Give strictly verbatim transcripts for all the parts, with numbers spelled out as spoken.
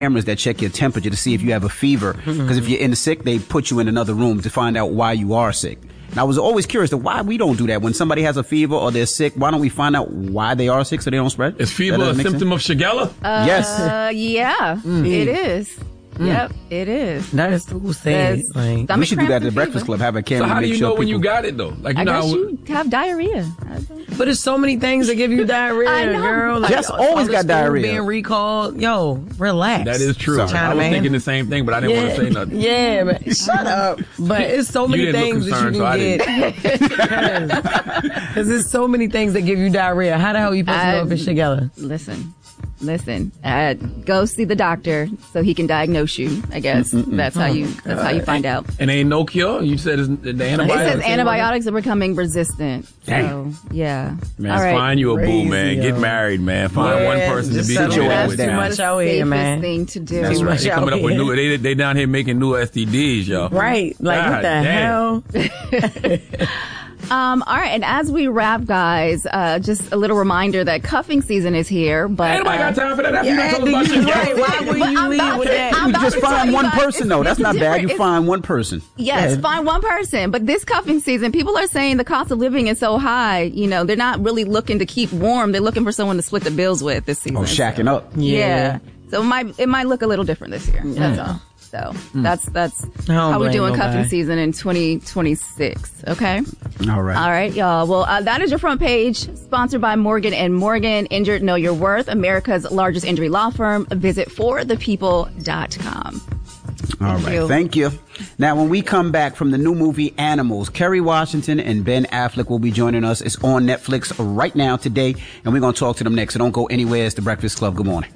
cameras that check your temperature to see if you have a fever. Because mm-hmm. if you're in the sick, they put you in another room to find out why you are sick. And I was always curious to why we don't do that. When somebody has a fever or they're sick, why don't we find out why they are sick so they don't spread? Is fever a symptom sense? of Shigella? Uh, yes. Yeah, mm. it is. Mm. Yep, it is. That is who said it. Like, we should do that at the Breakfast Club. Have a camera. So how make do you sure know when people... you got it though? Like you I know guess how... you have diarrhea. But there's so many things that give you diarrhea, I know. girl. Like, Jess always got diarrhea. Being recalled. Yo, relax. That is true. Sorry, I was man. thinking the same thing, but I didn't yeah. want to say nothing. Yeah, man. Shut up. But it's so many you things that you can so get. Because there's so many things that give you diarrhea. How the hell are you supposed to know if it's Shigella? Listen. Listen, uh, go see the doctor so he can diagnose you. I guess Mm-mm-mm. that's how you that's uh, how you find out. And ain't no cure. You said it's, the antibiotics. It says antibiotics are becoming resistant. Dang. So yeah, man, all right. Find you a Crazy, boo, man. yo. Get married, man. Find yeah, one person to be your ass with. down. Too much out here, man. Thing to do. That's right. They coming up with here. new. They they down here making new S T Ds, yo. Right? Like God what the damn. hell? Um, all right, and as we wrap, guys, uh, just a little reminder that cuffing season is here. But ain't nobody uh, got time for that. After yeah, you done told us about you right. shit. Why would you leave with that? I'm You about just to tell find you one guys, person, it's- though. That's it's not bad. different. You It's- find one person. Yes, Yeah. find one person. But this cuffing season, people are saying the cost of living is so high. You know, they're not really looking to keep warm. They're looking for someone to split the bills with this season. Oh, shacking so. up. Yeah. Yeah. So it might it might look a little different this year. That's all. So Mm. that's that's I don't how we're blame doing nobody. cuffing season in twenty twenty-six. Okay. All right. All right, y'all. Well, uh, that is your front page, sponsored by Morgan and Morgan. Injured, know your worth. America's largest injury law firm. Visit for the people dot com. All Thank right. you. Thank you. Now, when we come back from the new movie Animals, Kerry Washington and Ben Affleck will be joining us. It's on Netflix right now today, and we're going to talk to them next. So don't go anywhere. It's the Breakfast Club. Good morning.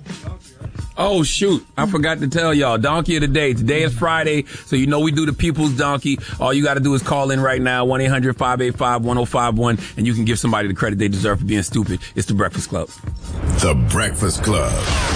Oh, shoot. I forgot to tell y'all. Donkey of the day. Today is Friday, so you know we do the People's Donkey. All you got to do is call in right now, one eight hundred five eight five one oh five one, and you can give somebody the credit they deserve for being stupid. It's the Breakfast Club. The Breakfast Club.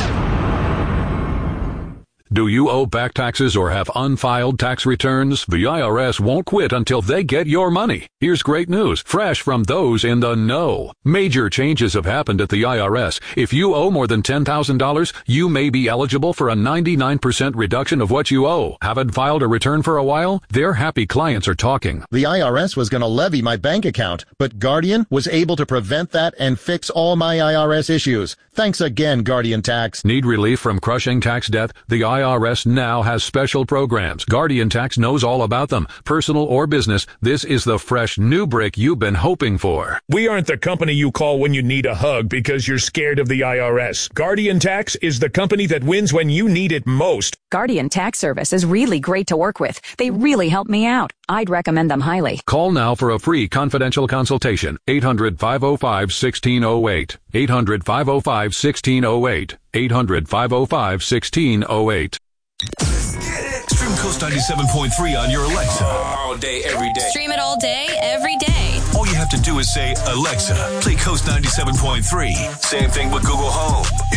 Do you owe back taxes or have unfiled tax returns? The I R S won't quit until they get your money. Here's great news, fresh from those in the know. Major changes have happened at the I R S. If you owe more than ten thousand dollars, you may be eligible for a ninety-nine percent reduction of what you owe. Haven't filed a return for a while? Their happy clients are talking. The I R S was going to levy my bank account, but Guardian was able to prevent that and fix all my I R S issues. Thanks again, Guardian Tax. Need relief from crushing tax debt? The I R S now has special programs. Guardian Tax knows all about them. Personal or business, this is the fresh new brick you've been hoping for. We aren't the company you call when you need a hug because you're scared of the I R S. Guardian Tax is the company that wins when you need it most. Guardian Tax Service is really great to work with. They really help me out. I'd recommend them highly. Call now for a free confidential consultation. eight hundred five oh five one six oh eight. eight hundred five oh five one six oh eight. eight hundred five oh five one six oh eight. Stream Coast ninety-seven point three on your Alexa. All day, every day. Stream it all day, every day. All you have to do is say, Alexa, play Coast ninety-seven point three. Same thing with Google Home.